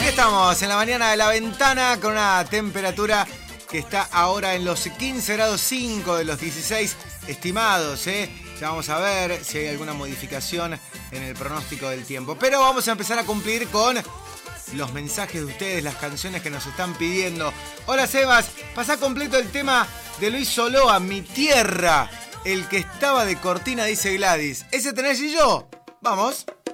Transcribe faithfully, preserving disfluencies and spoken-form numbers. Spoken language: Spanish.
Aquí estamos en la mañana de La Ventana con una temperatura que está ahora en los quince grados cinco de los dieciséis estimados, ¿eh? Ya vamos a ver si hay alguna modificación en el pronóstico del tiempo. Pero vamos a empezar a cumplir con los mensajes de ustedes, las canciones que nos están pidiendo. Hola Sebas, pasá completo el tema de Luis Soloa, Mi Tierra, el que estaba de cortina, dice Gladys. ¿Ese tenés y yo? Vamos.